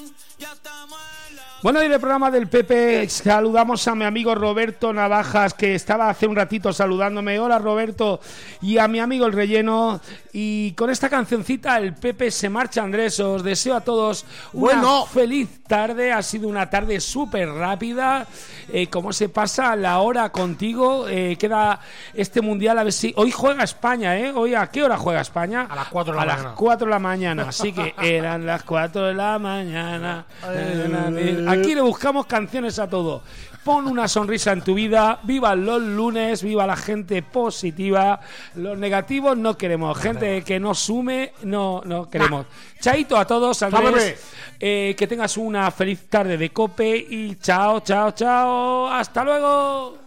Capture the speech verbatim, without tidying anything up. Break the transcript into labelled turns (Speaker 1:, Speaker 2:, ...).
Speaker 1: Bueno, y en el programa del Pepe saludamos a mi amigo Roberto Navajas, que estaba hace un ratito saludándome. Hola, Roberto. Y a mi amigo El Relleno. Y con esta cancioncita el Pepe se marcha, Andrés. Os deseo a todos una
Speaker 2: bueno.
Speaker 1: feliz tarde. Ha sido una tarde súper rápida. Eh, ¿Cómo se pasa la hora contigo? Eh, queda este mundial, a ver si... Hoy juega España, ¿eh? Hoy, ¿a qué hora juega España?
Speaker 2: A las cuatro de la
Speaker 1: a
Speaker 2: mañana.
Speaker 1: A las cuatro de la mañana. Así que eran las cuatro de la mañana. Aquí le buscamos canciones a todo. Pon una sonrisa en tu vida. Viva los lunes, viva la gente positiva. Los negativos no queremos. Gente que no sume, no, no queremos. Nah. Chaito a todos, Andrés. Eh, que tengas una feliz tarde de COPE y chao, chao, chao. Hasta luego.